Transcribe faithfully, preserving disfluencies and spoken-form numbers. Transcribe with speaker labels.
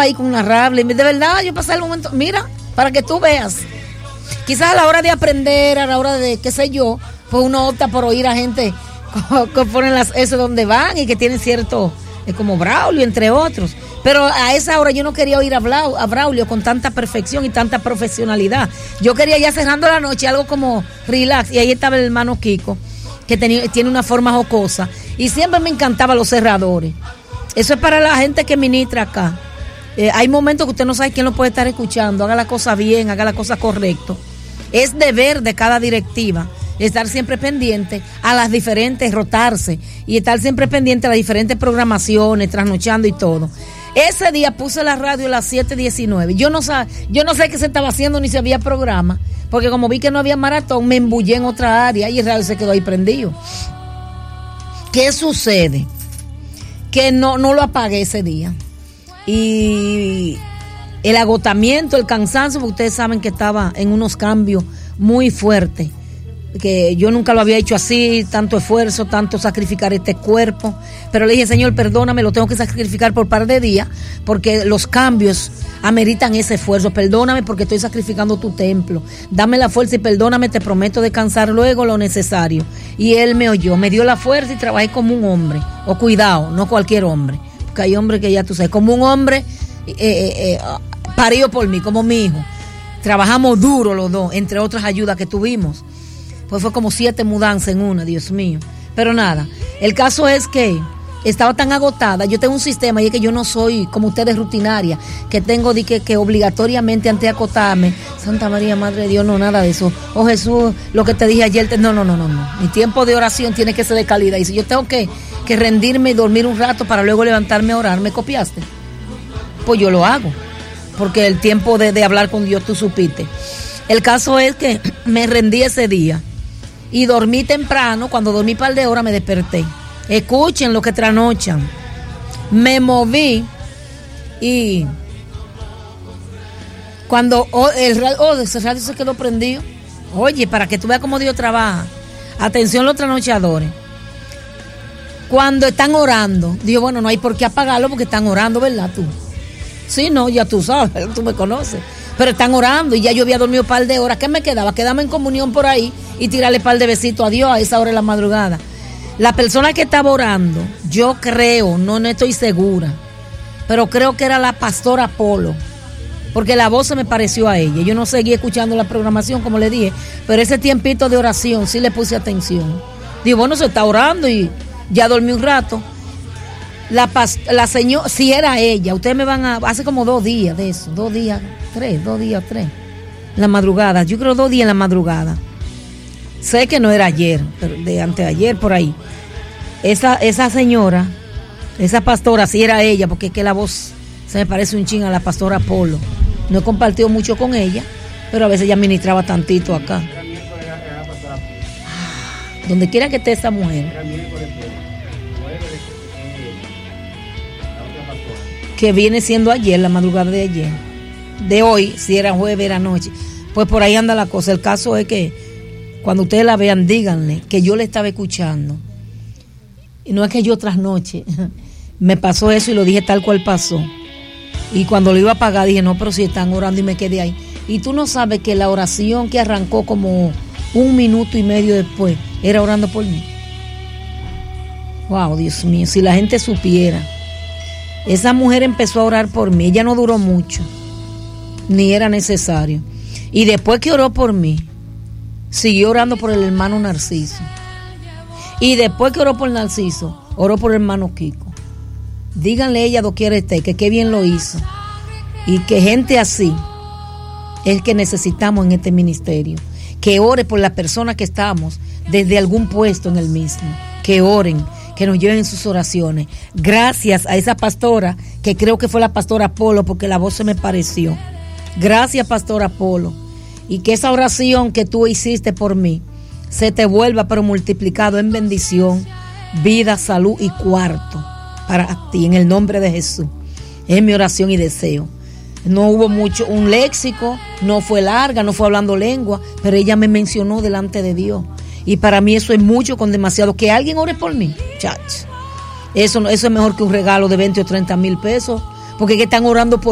Speaker 1: ahí con una rabia. De verdad, yo pasé el momento, mira, para que tú veas. Quizás a la hora de aprender, a la hora de, qué sé yo, pues uno opta por oír a gente que ponen las, eso donde van y que tienen cierto, como Braulio, entre otros. Pero a esa hora yo no quería oír a, Blau, a Braulio con tanta perfección y tanta profesionalidad. Yo quería ya cerrando la noche algo como relax. Y ahí estaba el hermano Kiko, que tenía, tiene una forma jocosa. Y siempre me encantaban los cerradores. Eso es para la gente que ministra acá. Eh, hay momentos que usted no sabe quién lo puede estar escuchando. Haga la cosa bien, haga la cosa correcto. Es deber de cada directiva estar siempre pendiente a las diferentes, rotarse y estar siempre pendiente a las diferentes programaciones, trasnochando y todo. Ese día puse la radio a las siete diecinueve. Yo no sab, yo no sé qué se estaba haciendo ni si había programa, porque como vi que no había maratón, me embullé en otra área y el radio se quedó ahí prendido. ¿Qué sucede? Que no, no lo apagué ese día. Y el agotamiento, el cansancio, porque ustedes saben que estaba en unos cambios muy fuertes, que yo nunca lo había hecho así, tanto esfuerzo, tanto sacrificar este cuerpo, pero le dije, Señor, perdóname, lo tengo que sacrificar por par de días, porque los cambios ameritan ese esfuerzo, perdóname porque estoy sacrificando tu templo, dame la fuerza y perdóname, te prometo descansar luego lo necesario. Y él me oyó, me dio la fuerza y trabajé como un hombre, o cuidado, no cualquier hombre, porque hay hombres que ya tú sabes, como un hombre eh, eh, eh, parido por mí, como mi hijo. Trabajamos duro los dos, entre otras ayudas que tuvimos. Pues fue como siete mudanzas en una, Dios mío. Pero nada, el caso es que estaba tan agotada. Yo tengo un sistema y es que yo no soy como ustedes rutinaria, que tengo de que, que obligatoriamente antes de acotarme, Santa María, Madre de Dios, no, nada de eso. Oh Jesús, lo que te dije ayer, te... no, no, no, no, no. Mi tiempo de oración tiene que ser de calidad. Y si yo tengo que, que rendirme y dormir un rato para luego levantarme a orar, ¿me copiaste? Pues yo lo hago, porque el tiempo de, de hablar con Dios tú supiste. El caso es que me rendí ese día y dormí temprano. Cuando dormí un par de horas me desperté. Escuchen lo que trasnochan. Me moví y cuando oh, el radio, oh, ese radio se quedó prendido. Oye, para que tú veas cómo Dios trabaja. Atención los trasnochadores. Cuando están orando, digo, bueno, no hay por qué apagarlo porque están orando, ¿verdad tú? Sí, no, ya tú sabes, tú me conoces. Pero están orando y ya yo había dormido un par de horas. ¿Qué me quedaba? Quedarme en comunión por ahí y tirarle un par de besitos a Dios a esa hora de la madrugada. La persona que estaba orando, yo creo, no, no estoy segura, pero creo que era la pastora Polo, porque la voz se me pareció a ella. Yo no seguí escuchando la programación, como le dije, pero ese tiempito de oración sí le puse atención. Digo, bueno, se está orando y ya dormí un rato. La, la señora, si era ella, ustedes me van a, hace como dos días de eso, dos días, tres, dos días, tres, en la madrugada, yo creo dos días en la madrugada. Sé que no era ayer, pero de anteayer por ahí. Esa, esa señora, esa pastora, si era ella, porque es que la voz se me parece un chin a la pastora Polo. No he compartido mucho con ella, pero a veces ella ministraba tantito acá. Donde quiera que esté esa mujer. Que viene siendo ayer, la madrugada de ayer. De hoy, si era jueves, era noche. Pues por ahí anda la cosa. El caso es que cuando ustedes la vean, díganle que yo le estaba escuchando. Y no es que yo trasnoche. Me pasó eso y lo dije tal cual pasó. Y cuando lo iba a apagar dije, no, pero si están orando, y me quedé ahí. Y tú no sabes que la oración que arrancó como un minuto y medio después era orando por mí. Wow, Dios mío, si la gente supiera. Esa mujer empezó a orar por mí. Ella no duró mucho, ni era necesario. Y después que oró por mí, siguió orando por el hermano Narciso. Y después que oró por Narciso, oró por el hermano Kiko. Díganle a ella doquiera esté, que qué bien lo hizo. Y que gente así es que necesitamos en este ministerio. Que ore por las personas que estamos desde algún puesto en el mismo. Que oren, que nos lleven sus oraciones. Gracias a esa pastora, que creo que fue la pastora Polo, porque la voz se me pareció. Gracias, pastora Polo. Y que esa oración que tú hiciste por mí se te vuelva pero multiplicado en bendición, vida, salud y cuarto para ti, en el nombre de Jesús. Es mi oración y deseo. No hubo mucho, un léxico, no fue larga, no fue hablando lengua, pero ella me mencionó delante de Dios. Y para mí eso es mucho con demasiado. Que alguien ore por mí, chach. Eso, eso es mejor que un regalo de veinte o treinta mil pesos, porque es que están orando por